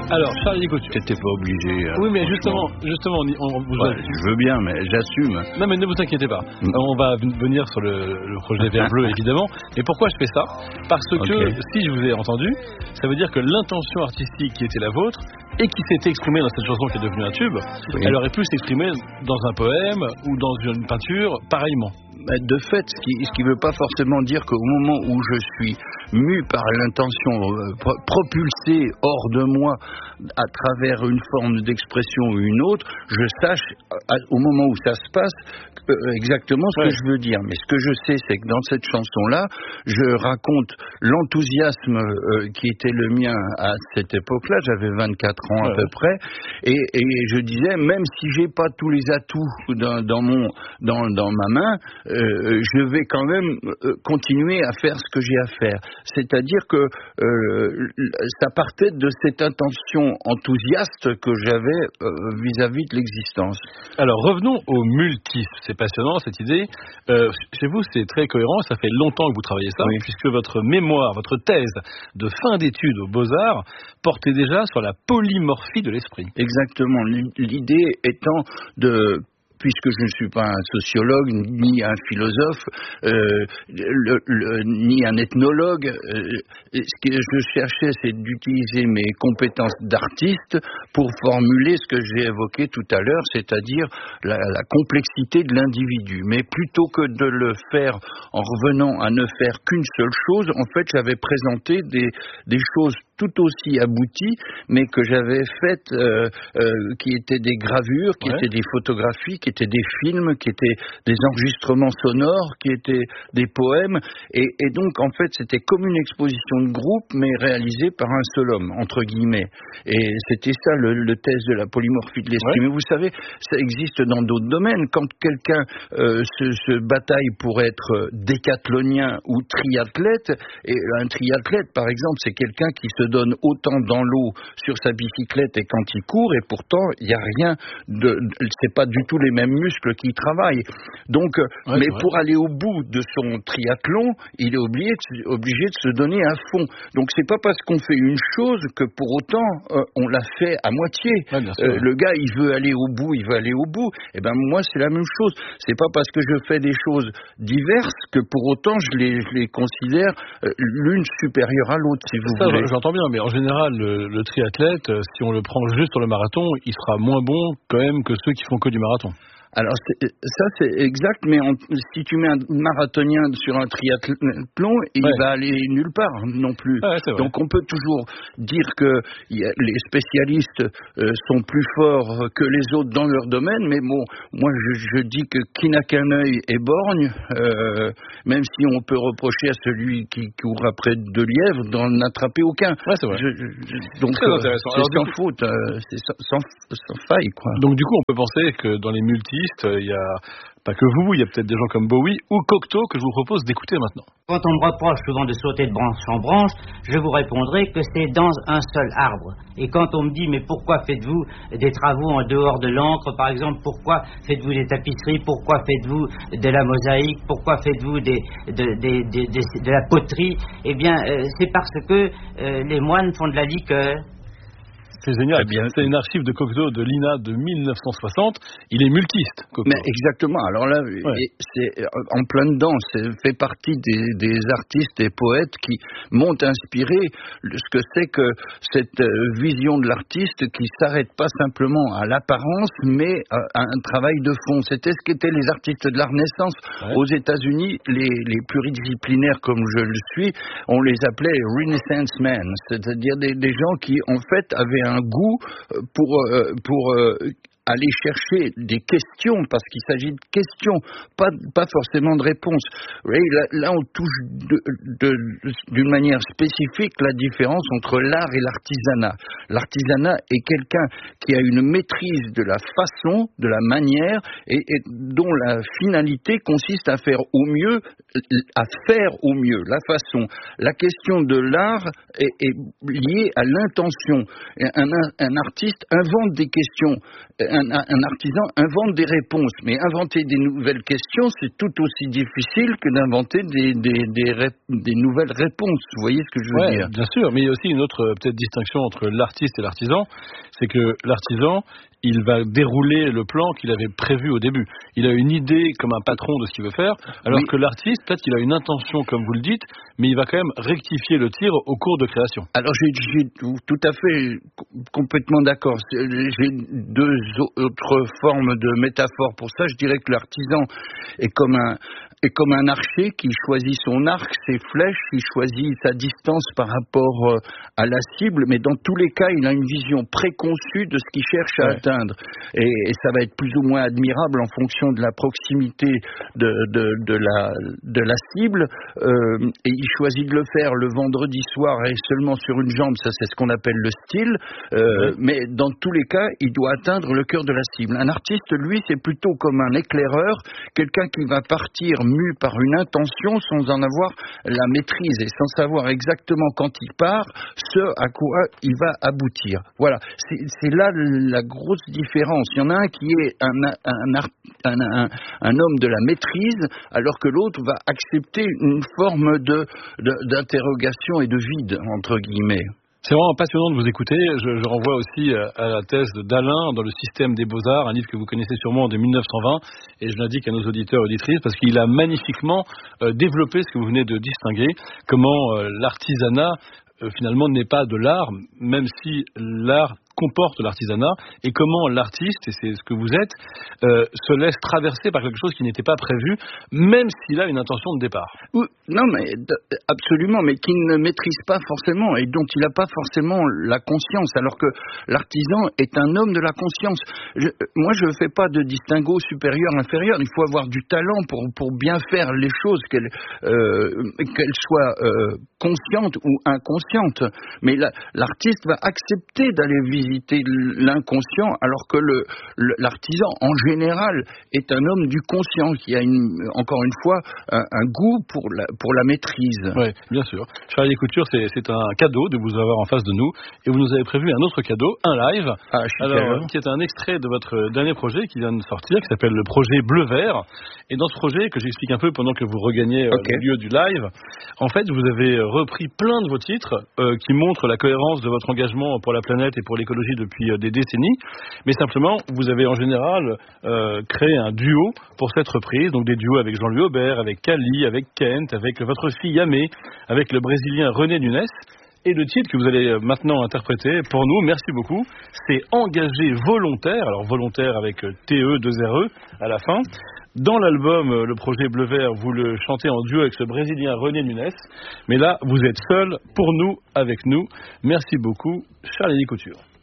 Alors, Charlie Couture. T'étais pas obligé. Oui, mais justement, je veux bien, mais j'assume. Non, mais ne vous inquiétez pas. On va venir sur le projet Vert Bleu, évidemment. Et pourquoi je fais ça? Parce que, si je vous ai entendu, ça veut dire que l'intention artistique qui était la vôtre, et qui s'est exprimée dans cette chanson qui est devenue un tube, elle aurait pu s'exprimer dans un poème ou dans une peinture, pareillement. De fait, ce qui ne veut pas forcément dire qu'au moment où je suis mu par l'intention, propulsé hors de moi à travers une forme d'expression ou une autre, je sache au moment où ça se passe exactement ce que je veux dire. Mais ce que je sais, c'est que dans cette chanson-là, je raconte l'enthousiasme qui était le mien à cette époque-là. J'avais 24 ans à peu près, et je disais, même si j'ai pas tous les atouts dans ma main, je vais quand même continuer à faire ce que j'ai à faire. C'est-à-dire que ça partait de cette intention enthousiaste que j'avais vis-à-vis de l'existence. Alors revenons au multisme. C'est passionnant cette idée. Chez vous, c'est très cohérent. Ça fait longtemps que vous travaillez ça, puisque votre mémoire, votre thèse de fin d'études aux Beaux-Arts portait déjà sur la polymorphie de l'esprit. Exactement. L'idée étant de... Puisque je ne suis pas un sociologue, ni un philosophe, ni un ethnologue, ce que je cherchais, c'est d'utiliser mes compétences d'artiste pour formuler ce que j'ai évoqué tout à l'heure, c'est-à-dire la complexité de l'individu. Mais plutôt que de le faire en revenant à ne faire qu'une seule chose, en fait, j'avais présenté des choses tout aussi abouties, mais que j'avais faites, qui étaient des gravures, qui étaient des photographies, qui étaient des films, qui étaient des enregistrements sonores, qui étaient des poèmes, et donc en fait c'était comme une exposition de groupe, mais réalisée par un seul homme, entre guillemets. Et c'était ça le thèse de la polymorphie de l'esprit. Mais vous savez, ça existe dans d'autres domaines. Quand quelqu'un se bataille pour être décathlonien ou triathlète, et un triathlète par exemple, c'est quelqu'un qui se donne autant dans l'eau sur sa bicyclette et quand il court, et pourtant il n'y a rien c'est pas du tout les mêmes muscles qui travaillent. Donc, mais pour aller au bout de son triathlon, il est obligé de se donner à fond. Donc c'est pas parce qu'on fait une chose que pour autant on l'a fait à moitié. Le gars, il veut aller au bout. Et ben moi c'est la même chose. C'est pas parce que je fais des choses diverses que pour autant je les considère l'une supérieure à l'autre, si vous voulez. J'entends bien, mais en général le triathlète, si on le prend juste sur le marathon, il sera moins bon quand même que ceux qui font que du marathon. Alors ça c'est exact, mais si tu mets un marathonien sur un triathlon, il va aller nulle part non plus. Donc on peut toujours dire que les spécialistes sont plus forts que les autres dans leur domaine, mais bon, moi je dis que qui n'a qu'un œil est borgne, même si on peut reprocher à celui qui court après deux lièvres d'en attraper aucun. C'est vrai. Donc c'est sans faute, c'est sans faille, quoi. Donc du coup on peut penser que dans les multis, il y a pas que vous, il y a peut-être des gens comme Bowie ou Cocteau que je vous propose d'écouter maintenant. Quand on me reproche souvent de sauter de branche en branche, je vous répondrai que c'est dans un seul arbre. Et quand on me dit mais pourquoi faites-vous des travaux en dehors de l'encre, par exemple, pourquoi faites-vous des tapisseries, pourquoi faites-vous de la mosaïque, pourquoi faites-vous de la poterie, eh bien c'est parce que les moines font de la liqueur. C'est génial. C'est une archive de Cocteau de l'INA de 1960. Il est multiste, Cocteau. Mais exactement. Alors là, c'est en plein dedans. C'est fait partie des artistes et poètes qui m'ont inspiré ce que c'est que cette vision de l'artiste qui s'arrête pas simplement à l'apparence, mais à un travail de fond. C'était ce qu'étaient les artistes de la Renaissance. Aux États-Unis, les pluridisciplinaires comme je le suis, on les appelait Renaissance Men, c'est-à-dire des gens qui en fait avaient un goût pour aller chercher des questions, parce qu'il s'agit de questions, pas forcément de réponses. Vous voyez, là on touche d'une manière spécifique la différence entre l'art et l'artisanat. L'artisanat est quelqu'un qui a une maîtrise de la façon, de la manière, et dont la finalité consiste à faire au mieux la façon. La question de l'art est liée à l'intention. Un artiste invente des questions, un artisan invente des réponses, mais inventer des nouvelles questions, c'est tout aussi difficile que d'inventer des nouvelles réponses. Vous voyez ce que je veux dire? Bien sûr, mais il y a aussi une autre peut-être distinction entre l'artiste et l'artisan, c'est que l'artisan, il va dérouler le plan qu'il avait prévu au début. Il a une idée comme un patron de ce qu'il veut faire, alors que l'artiste, peut-être qu'il a une intention, comme vous le dites, mais il va quand même rectifier le tir au cours de création. Alors, j'ai tout à fait complètement d'accord. J'ai deux autres formes de métaphores pour ça. Je dirais que l'artisan est comme un archer qui choisit son arc, ses flèches, il choisit sa distance par rapport à la cible, mais dans tous les cas, il a une vision préconçue de ce qu'il cherche à atteindre. Et ça va être plus ou moins admirable en fonction de la proximité de la cible. Et il choisit de le faire le vendredi soir et seulement sur une jambe, ça c'est ce qu'on appelle le style. Mais dans tous les cas, il doit atteindre le cœur de la cible. Un artiste, lui, c'est plutôt comme un éclaireur, quelqu'un qui va partir mu par une intention sans en avoir la maîtrise et sans savoir exactement quand il part ce à quoi il va aboutir. Voilà, c'est là la grosse différence. Il y en a un qui est un homme de la maîtrise, alors que l'autre va accepter une forme d'interrogation et de vide, entre guillemets. C'est vraiment passionnant de vous écouter. Je renvoie aussi à la thèse d'Alain dans le système des Beaux-Arts, un livre que vous connaissez sûrement de 1920, et je l'indique à nos auditeurs et auditrices parce qu'il a magnifiquement développé ce que vous venez de distinguer, comment l'artisanat finalement n'est pas de l'art, même si l'art comporte l'artisanat, et comment l'artiste, et c'est ce que vous êtes, se laisse traverser par quelque chose qui n'était pas prévu, même s'il a une intention de départ. Non, mais absolument, mais qui ne maîtrise pas forcément, et dont il n'a pas forcément la conscience, alors que l'artisan est un homme de la conscience. Moi, je ne fais pas de distinguo supérieur-inférieur, il faut avoir du talent pour bien faire les choses, qu'elles soient conscientes ou inconscientes, mais l'artiste va accepter d'aller visiter l'inconscient, alors que l'artisan en général est un homme du conscient qui a encore une fois un goût pour la maîtrise. Oui, bien sûr. Charlie Couture, c'est un cadeau de vous avoir en face de nous, et vous nous avez prévu un autre cadeau, un live, qui est un extrait de votre dernier projet qui vient de sortir, qui s'appelle le projet Bleu-Vert. Et dans ce projet, que j'explique un peu pendant que vous regagnez le lieu du live, en fait, vous avez repris plein de vos titres qui montrent la cohérence de votre engagement pour la planète et pour l'écologie depuis des décennies, mais simplement, vous avez en général créé un duo pour cette reprise, donc des duos avec Jean-Louis Aubert, avec Cali, avec Kent, avec votre fille Yamé, avec le Brésilien René Nunes. Et le titre que vous allez maintenant interpréter pour nous, merci beaucoup, c'est Engagé volontaire, alors volontaire avec TE2RE à la fin. Dans l'album, le projet Bleu-Vert, vous le chantez en duo avec ce Brésilien René Nunes. Mais là, vous êtes seul, pour nous, avec nous. Merci beaucoup, Charlie Couture.